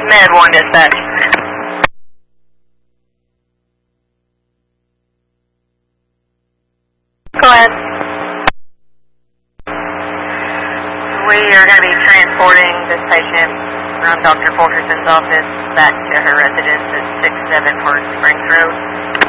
Med 1 dispatch. Go ahead. We are going to be transporting this patient from Dr. Fulkerson's office back to her residence at 67 Forest Springs Road.